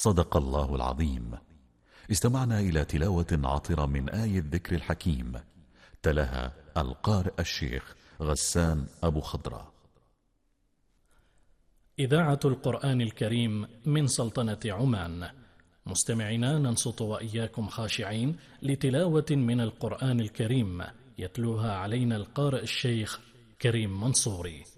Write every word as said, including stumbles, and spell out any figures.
صدق الله العظيم. استمعنا إلى تلاوة عطرة من آية الذكر الحكيم، تلاها القارئ الشيخ غسان أبو خضرة. إذاعة القرآن الكريم من سلطنة عمان. مستمعينا، ننصت وإياكم خاشعين لتلاوة من القرآن الكريم يتلوها علينا القارئ الشيخ كريم منصوري.